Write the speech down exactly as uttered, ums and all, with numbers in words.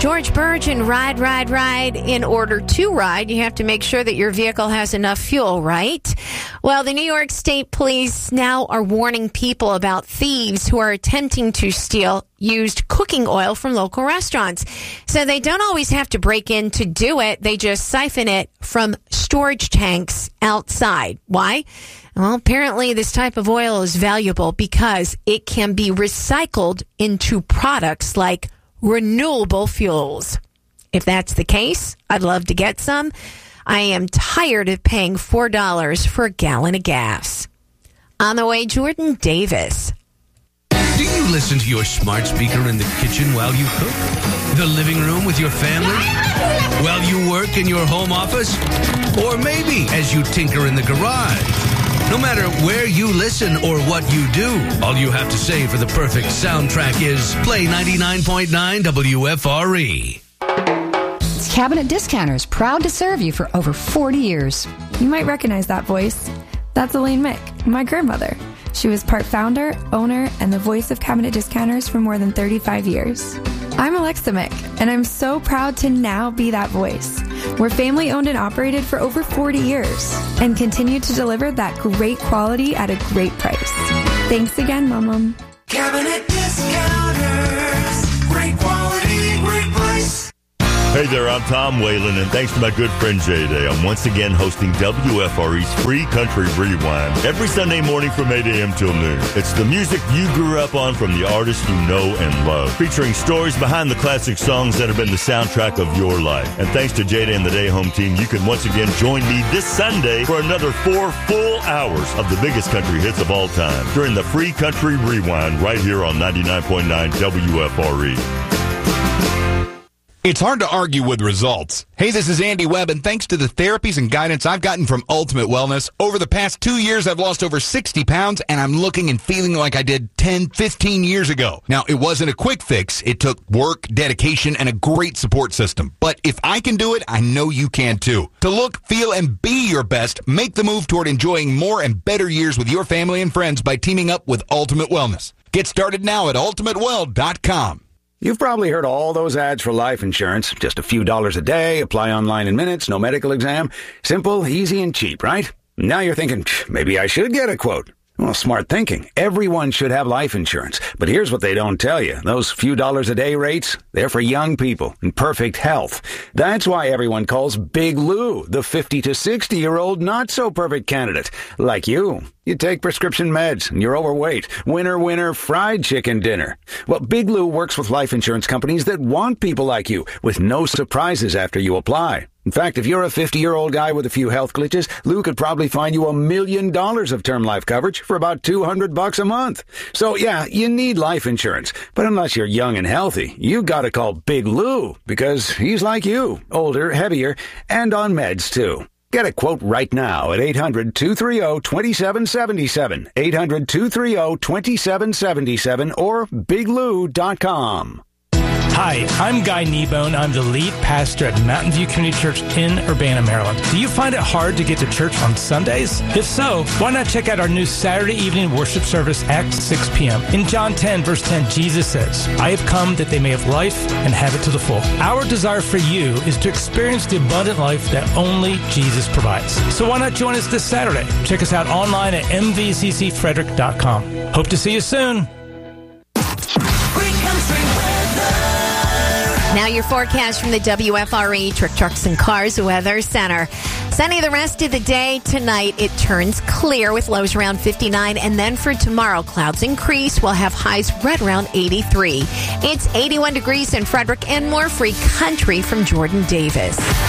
George Burge and Ride, Ride, Ride. In order to ride, you have to make sure that your vehicle has enough fuel, right? Well, the New York State Police now are warning people about thieves who are attempting to steal used cooking oil from local restaurants. So they don't always have to break in to do it. They just siphon it from storage tanks outside. Why? Well, apparently this type of oil is valuable because it can be recycled into products like renewable fuels. If that's the case, I'd love to get some. I am tired of paying four dollars for a gallon of gas. On the way, Jordan Davis. Do you listen to your smart speaker in the kitchen while you cook? The living room with your family? While you work in your home office? Or maybe as you tinker in the garage? No matter where you listen or what you do, all you have to say for the perfect soundtrack is play ninety-nine point nine W F R E. It's Cabinet Discounters, proud to serve you for over forty years. You might recognize that voice. That's Elaine Mick, my grandmother. She was part founder, owner, and the voice of Cabinet Discounters for more than thirty-five years. I'm Alexa Mick, and I'm so proud to now be that voice. We're family owned and operated for over forty years and continue to deliver that great quality at a great price. Thanks again, Mom. Cabinet Discounters. Great quality, great price. Hey there, I'm Tom Whalen, and thanks to my good friend Jay Day, I'm once again hosting W F R E's Free Country Rewind every Sunday morning from eight a.m. till noon. It's the music you grew up on from the artists you know and love, featuring stories behind the classic songs that have been the soundtrack of your life. And thanks to Jay Day and the Day Home team, you can once again join me this Sunday for another four full hours of the biggest country hits of all time during the Free Country Rewind right here on ninety-nine point nine W F R E. It's hard to argue with results. Hey, this is Andy Webb, and thanks to the therapies and guidance I've gotten from Ultimate Wellness, over the past two years, I've lost over sixty pounds, and I'm looking and feeling like I did ten, fifteen years ago. Now, it wasn't a quick fix. It took work, dedication, and a great support system. But if I can do it, I know you can too. To look, feel, and be your best, make the move toward enjoying more and better years with your family and friends by teaming up with Ultimate Wellness. Get started now at ultimate well dot com. You've probably heard all those ads for life insurance. Just a few dollars a day, apply online in minutes, no medical exam. Simple, easy, and cheap, right? Now you're thinking, maybe I should get a quote. Well, smart thinking. Everyone should have life insurance. But here's what they don't tell you. Those few dollars a day rates, they're for young people in perfect health. That's why everyone calls Big Lou the fifty to sixty-year-old not-so-perfect candidate. Like you. You take prescription meds, and you're overweight. Winner, winner, fried chicken dinner. Well, Big Lou works with life insurance companies that want people like you, with no surprises after you apply. In fact, if you're a fifty-year-old guy with a few health glitches, Lou could probably find you a million dollars of term life coverage for about two hundred bucks a month. So, yeah, you need life insurance. But unless you're young and healthy, you gotta call Big Lou, because he's like you, older, heavier, and on meds, too. Get a quote right now at eight hundred, two three zero, two seven seven seven, eight hundred, two three zero, two seven seven seven, or big lou dot com. Hi, I'm Guy Kneebone. I'm the lead pastor at Mountain View Community Church in Urbana, Maryland. Do you find it hard to get to church on Sundays? If so, why not check out our new Saturday evening worship service at six p.m. In John ten, verse ten, Jesus says, I have come that they may have life and have it to the full. Our desire for you is to experience the abundant life that only Jesus provides. So why not join us this Saturday? Check us out online at m v c c frederick dot com. Hope to see you soon. Now your forecast from the W F R E Truck, Trucks, and Cars Weather Center. Sunny the rest of the day. Tonight it turns clear with lows around fifty-nine. And then for tomorrow, clouds increase. We'll have highs right around eighty-three. It's eighty-one degrees in Frederick, and more free country from Jordan Davis.